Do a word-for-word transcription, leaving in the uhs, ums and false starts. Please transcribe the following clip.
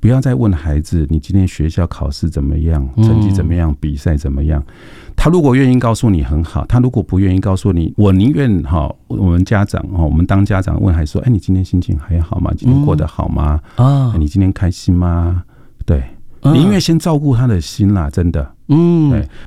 要再问孩子你今天学校考试怎么样，成绩怎么样，比赛怎么样。他如果愿意告诉你很好，他如果不愿意告诉你，我宁愿我们家长我们当家长问孩子说，哎，你今天心情还好吗？今天过得好吗？嗯、你今天开心吗？对，你宁愿先照顾他的心啦，真的。嗯，对。